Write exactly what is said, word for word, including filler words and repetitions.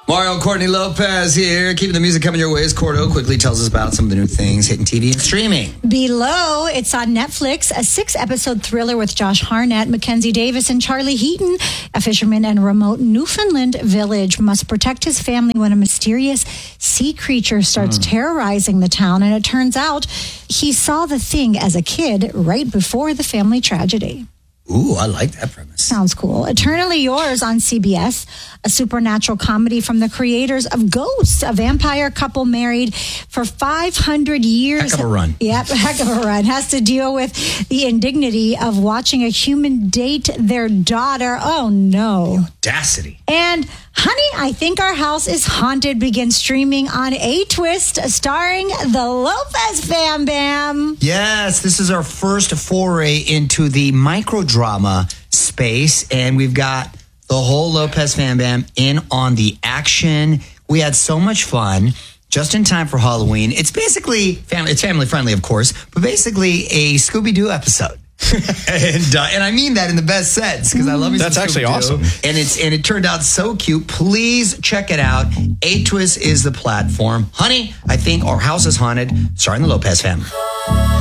Mario Courtney Lopez here, keeping the music coming your way as Cordo quickly tells us about some of the new things hitting T V and streaming. Below, it's on Netflix, a six-episode thriller with Josh Hartnett, Mackenzie Davis, and Charlie Heaton. A fisherman in a remote Newfoundland village must protect his family when a mysterious sea creature starts mm. terrorizing the town, and it turns out he saw the thing as a kid right before the family tragedy. Ooh, I like that premise. Sounds cool. Eternally Yours on C B S, a supernatural comedy from the creators of Ghosts, a vampire couple married for five hundred years. Heck of a run. Yep, heck of a run. Has to deal with the indignity of watching a human date their daughter. Oh, no. The audacity. And Honey, I Think Our House is Haunted begins streaming on A-Twist, starring the Lopez Fam Bam. Yes, this is our first foray into the microdrama space, and we've got the whole Lopez Fam Bam in on the action. We had so much fun just in time for Halloween. It's basically, family, it's family friendly, of course, but basically a Scooby-Doo episode. and uh, and I mean that in the best sense because I love it. That's actually awesome, and it's and it turned out so cute. Please check it out. A-Twist is the platform. Honey, I Think Our House is Haunted, starring the Lopez family.